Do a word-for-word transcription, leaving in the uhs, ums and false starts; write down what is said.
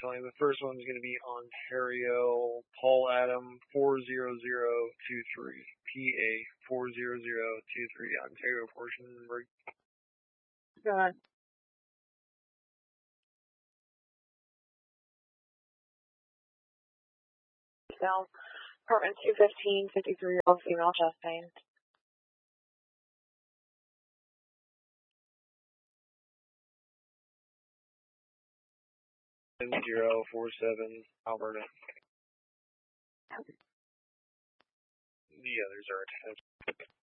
telling you the first one's going to be Ontario, Paul Adam four zero zero two three, P A four zero zero two three, Ontario portion number. Go ahead. Down, apartment two fifteen, fifty-three-year-old female, chest pain. zero four seven, Alberta. The others are attached.